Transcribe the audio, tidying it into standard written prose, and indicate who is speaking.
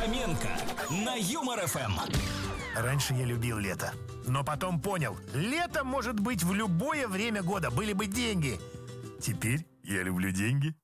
Speaker 1: Фоменко на Юмор ФМ.
Speaker 2: Раньше я любил лето, но потом понял, лето может быть в любое время года, были бы деньги. Теперь я люблю деньги.